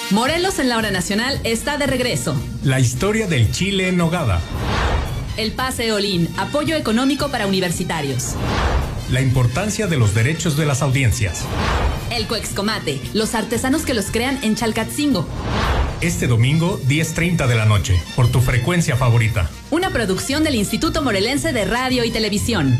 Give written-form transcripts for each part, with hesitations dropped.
Morelos en la hora nacional está de regreso. La historia del chile en nogada. El pase Olin, apoyo económico para universitarios. La importancia de los derechos de las audiencias. El Coexcomate, los artesanos que los crean en Chalcatzingo. Este domingo, 10:30 de la noche, por tu frecuencia favorita. Una producción del Instituto Morelense de Radio y Televisión.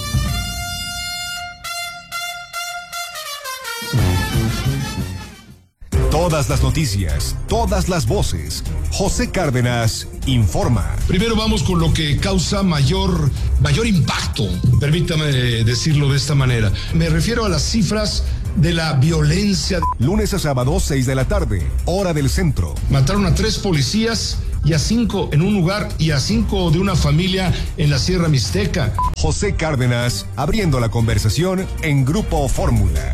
Todas las noticias, todas las voces. José Cárdenas informa. Primero vamos con lo que causa mayor impacto, permítame decirlo de esta manera. Me refiero a las cifras de la violencia. Lunes a sábado, 6 de la tarde, hora del centro. Mataron a 3 policías y a 5 en un lugar y a 5 de una familia en la Sierra Mixteca. José Cárdenas, abriendo la conversación en Grupo Fórmula.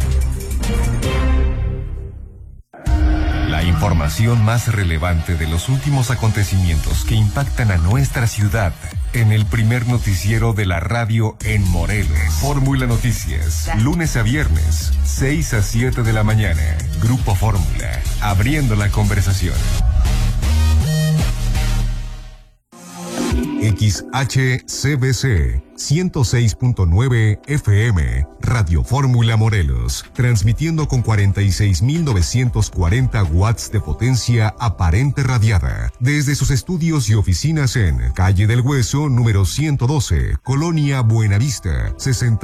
La información más relevante de los últimos acontecimientos que impactan a nuestra ciudad en el primer noticiero de la radio en Morelos. Fórmula Noticias, lunes a viernes, 6 a 7 de la mañana. Grupo Fórmula, abriendo la conversación. XHCBC 106.9 FM, Radio Fórmula Morelos, transmitiendo con 46.940 watts de potencia aparente radiada, desde sus estudios y oficinas en Calle del Hueso, número 112, Colonia Buenavista,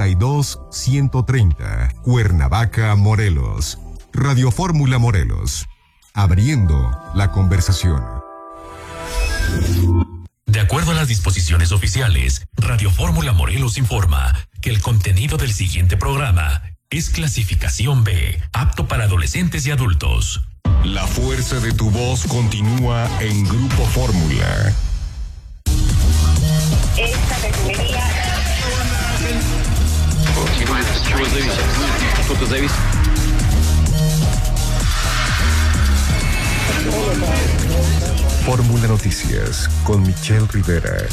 62130, Cuernavaca, Morelos. Radio Fórmula Morelos, abriendo la conversación. De acuerdo a las disposiciones oficiales, Radio Fórmula Morelos informa que el contenido del siguiente programa es clasificación B, apto para adolescentes y adultos. La fuerza de tu voz continúa en Grupo Fórmula. Esta refinería... Fórmula Noticias con Michelle Rivera.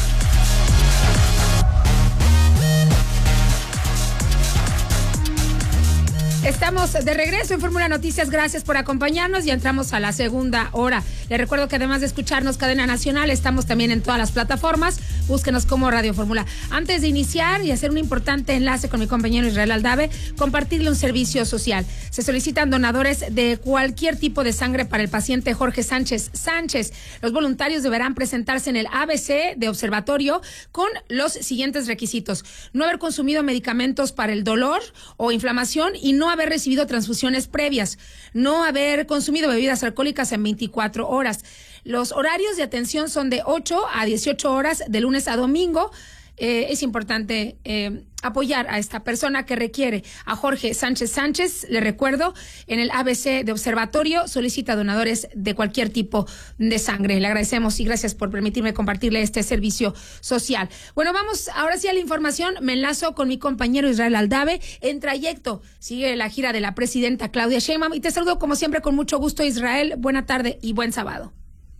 Estamos de regreso en Fórmula Noticias, gracias por acompañarnos y entramos a la segunda hora. Les recuerdo que además de escucharnos Cadena Nacional, estamos también en todas las plataformas, búsquenos como Radio Fórmula. Antes de iniciar y hacer un importante enlace con mi compañero Israel Aldave, compartirle un servicio social. Se solicitan donadores de cualquier tipo de sangre para el paciente Jorge Sánchez. Los voluntarios deberán presentarse en el ABC de observatorio con los siguientes requisitos: no haber consumido medicamentos para el dolor o inflamación y no haber recibido transfusiones previas, no haber consumido bebidas alcohólicas en 24 horas. Los horarios de atención son de 8 a 18 horas de lunes a domingo. Es importante apoyar a esta persona que requiere. A Jorge Sánchez, le recuerdo, en el ABC de observatorio solicita donadores de cualquier tipo de sangre. Le agradecemos y gracias por permitirme compartirle este servicio social. Bueno, vamos ahora sí a la información. Me enlazo con mi compañero Israel Aldave. En trayecto sigue la gira de la presidenta Claudia Sheinbaum y te saludo como siempre con mucho gusto, Israel. Buena tarde y buen sábado.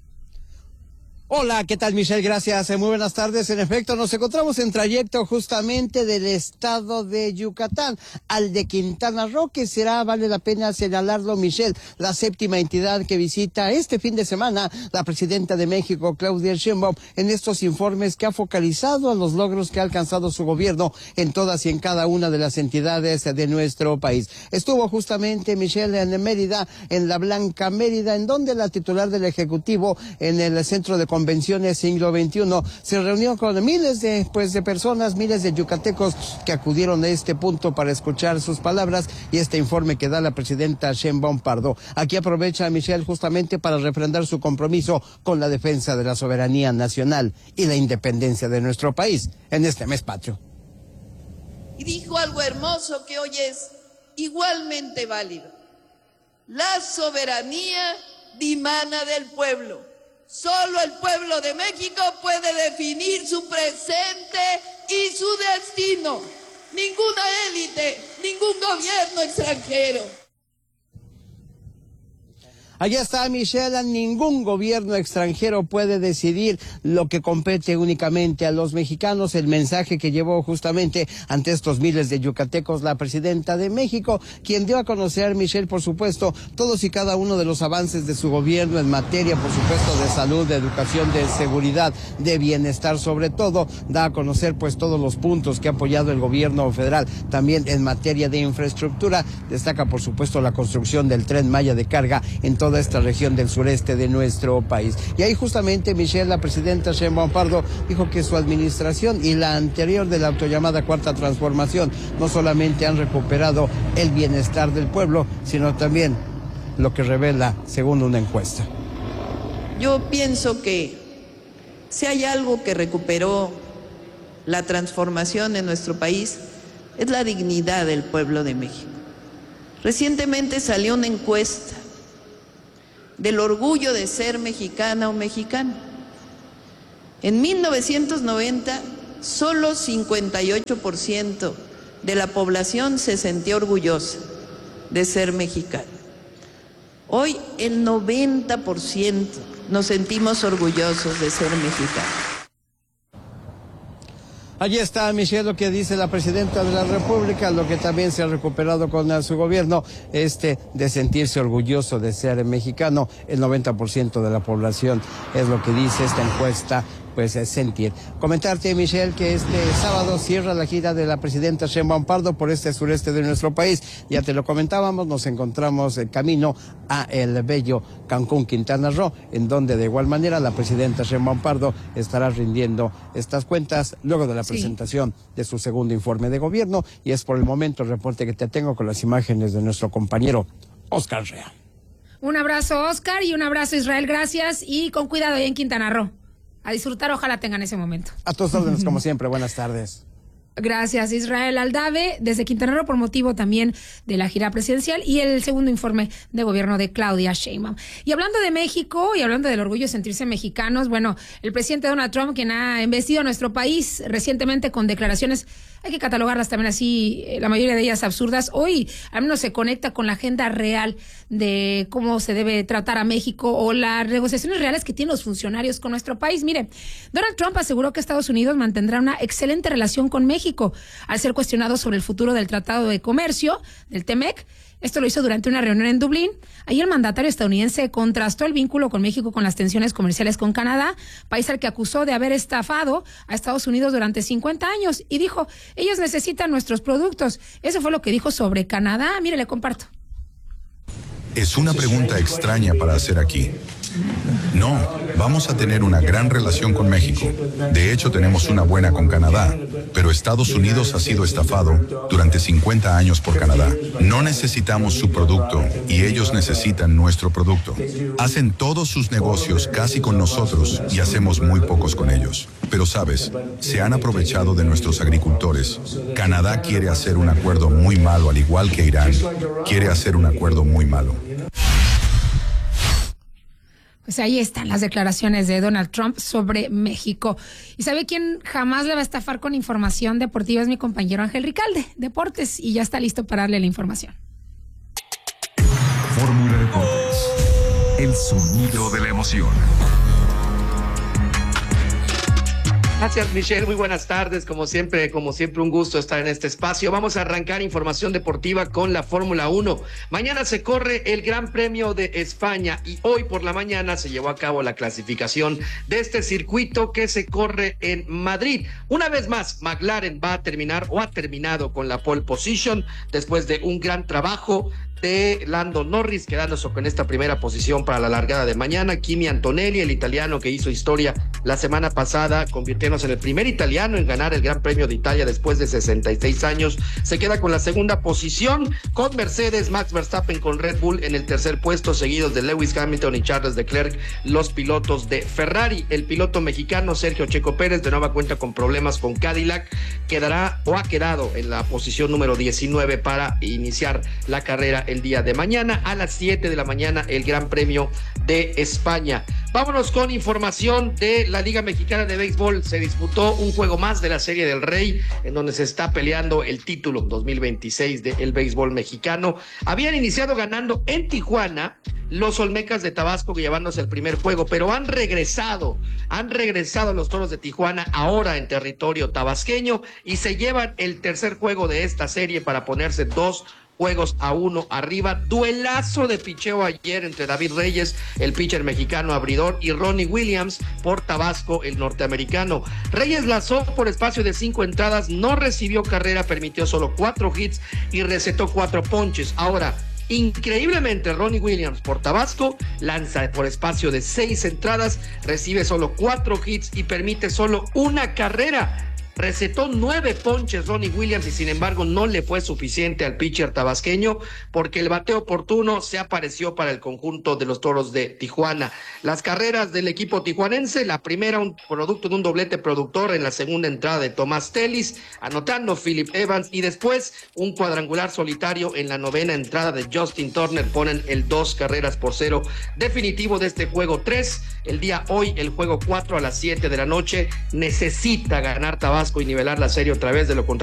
Hola, ¿qué tal, Michelle? Gracias. Muy buenas tardes. En efecto, nos encontramos en trayecto justamente del estado de Yucatán al de Quintana Roo, que será, vale la pena señalarlo, Michelle, la 7ª entidad que visita este fin de semana la presidenta de México, Claudia Sheinbaum, en estos informes que ha focalizado a los logros que ha alcanzado su gobierno en todas y en cada una de las entidades de nuestro país. Estuvo justamente, Michelle, en Mérida, en la Blanca Mérida, en donde la titular del Ejecutivo, en el Centro de Convenciones Siglo XXI, se reunió con miles de personas, miles de yucatecos que acudieron a este punto para escuchar sus palabras y este informe que da la presidenta Sheinbaum Pardo. Aquí aprovecha Michelle justamente para refrendar su compromiso con la defensa de la soberanía nacional y la independencia de nuestro país en este mes patrio. Y dijo algo hermoso que hoy es igualmente válido: la soberanía dimana del pueblo. Solo el pueblo de México puede definir su presente y su destino. Ninguna élite, ningún gobierno extranjero. Allí está Michelle, ningún gobierno extranjero puede decidir lo que compete únicamente a los mexicanos. El mensaje que llevó justamente ante estos miles de yucatecos la presidenta de México, quien dio a conocer, Michelle, por supuesto, todos y cada uno de los avances de su gobierno en materia, por supuesto, de salud, de educación, de seguridad, de bienestar, sobre todo, da a conocer pues todos los puntos que ha apoyado el gobierno federal. También en materia de infraestructura, destaca por supuesto la construcción del Tren Maya de carga en toda esta región del sureste de nuestro país. Y ahí justamente Michelle, la presidenta Sheinbaum Pardo, dijo que su administración y la anterior de la autollamada Cuarta Transformación no solamente han recuperado el bienestar del pueblo, sino también lo que revela según una encuesta. Yo pienso que si hay algo que recuperó la transformación en nuestro país, es la dignidad del pueblo de México. Recientemente salió una encuesta del orgullo de ser mexicana o mexicano. En 1990, solo 58% de la población se sentía orgullosa de ser mexicana. Hoy el 90% nos sentimos orgullosos de ser mexicanos. Allí está, Michelle, lo que dice la presidenta de la República, lo que también se ha recuperado con su gobierno, de sentirse orgulloso de ser mexicano. El 90% de la población es lo que dice esta encuesta, pues es sentir. Comentarte, Michelle, que este sábado cierra la gira de la presidenta Sheinbaum Pardo por este sureste de nuestro país. Ya te lo comentábamos, nos encontramos en camino a el bello Cancún, Quintana Roo, en donde de igual manera la presidenta Sheinbaum Pardo estará rindiendo estas cuentas luego de la presentación de su segundo informe de gobierno. Y es por el momento el reporte que te tengo con las imágenes de nuestro compañero Oscar Rea. Un abrazo, Oscar, y un abrazo, Israel, gracias, y con cuidado ahí en Quintana Roo. A disfrutar, ojalá tengan ese momento. A tus órdenes, como siempre, buenas tardes. Gracias, Israel Aldave, desde Quintana Roo, por motivo también de la gira presidencial y el segundo informe de gobierno de Claudia Sheinbaum. Y hablando de México y hablando del orgullo de sentirse mexicanos, bueno, el presidente Donald Trump, quien ha embestido a nuestro país recientemente con declaraciones, hay que catalogarlas también así, la mayoría de ellas absurdas, hoy al menos se conecta con la agenda real de cómo se debe tratar a México o las negociaciones reales que tienen los funcionarios con nuestro país. Mire, Donald Trump aseguró que Estados Unidos mantendrá una excelente relación con México al ser cuestionado sobre el futuro del Tratado de Comercio, del TEMEC. Esto lo hizo durante una reunión en Dublín. Ahí el mandatario estadounidense contrastó el vínculo con México con las tensiones comerciales con Canadá, país al que acusó de haber estafado a Estados Unidos durante 50 años. Y dijo, ellos necesitan nuestros productos. Eso fue lo que dijo sobre Canadá. Mire, le comparto. Es una pregunta extraña para hacer aquí. No, vamos a tener una gran relación con México. De hecho, tenemos una buena con Canadá, pero Estados Unidos ha sido estafado durante 50 años por Canadá. No necesitamos su producto y ellos necesitan nuestro producto. Hacen todos sus negocios casi con nosotros y hacemos muy pocos con ellos. Pero sabes, se han aprovechado de nuestros agricultores. Canadá quiere hacer un acuerdo muy malo, al igual que Irán. Quiere hacer un acuerdo muy malo. Pues ahí están las declaraciones de Donald Trump sobre México. ¿Y sabe quién jamás le va a estafar con información deportiva? Es mi compañero Ángel Ricalde, Deportes, y ya está listo para darle la información. Fórmula Deportes, el sonido de la emoción. Gracias, Michelle. Muy buenas tardes. Como siempre, un gusto estar en este espacio. Vamos a arrancar información deportiva con la Fórmula 1. Mañana se corre el Gran Premio de España y hoy por la mañana se llevó a cabo la clasificación de este circuito que se corre en Madrid. Una vez más, McLaren va a terminar o ha terminado con la pole position después de un gran trabajo de Lando Norris, quedándose con esta primera posición para la largada de mañana. Kimi Antonelli, el italiano que hizo historia la semana pasada, convirtiéndose en el primer italiano en ganar el Gran Premio de Italia después de 66 años, se queda con la segunda posición, con Mercedes, Max Verstappen con Red Bull en el tercer puesto, seguidos de Lewis Hamilton y Charles Leclerc, los pilotos de Ferrari. El piloto mexicano Sergio Checo Pérez, de nueva cuenta con problemas con Cadillac, quedará o ha quedado en la posición número 19 para iniciar la carrera el día de mañana. A las 7 de la mañana el Gran Premio de España. Vámonos con información de la Liga Mexicana de Béisbol. Se disputó un juego más de la Serie del Rey, en donde se está peleando el título 2026 del béisbol mexicano. Habían iniciado ganando en Tijuana los Olmecas de Tabasco, llevándose el primer juego, pero han regresado los Toros de Tijuana ahora en territorio tabasqueño y se llevan el tercer juego de esta serie para ponerse 2-1 arriba. Duelazo de picheo ayer entre David Reyes, el pitcher mexicano abridor, y Ronnie Williams por Tabasco, el norteamericano. Reyes lanzó por espacio de 5 entradas, no recibió carrera, permitió solo 4 hits y recetó 4 ponches. Ahora, increíblemente, Ronnie Williams por Tabasco lanza por espacio de 6 entradas, recibe solo 4 hits y permite solo 1 carrera. Recetó 9 ponches Ronnie Williams y sin embargo no le fue suficiente al pitcher tabasqueño porque el bateo oportuno se apareció para el conjunto de los Toros de Tijuana. Las carreras del equipo tijuanense, la primera un producto de un doblete productor en la segunda entrada de Tomás Telis, anotando Philip Evans, y después un cuadrangular solitario en la novena entrada de Justin Turner, ponen el 2-0 definitivo de este juego 3. El día hoy, el juego 4 a las 7 de la noche, necesita ganar Tabasco y nivelar la serie otra vez, de lo contrario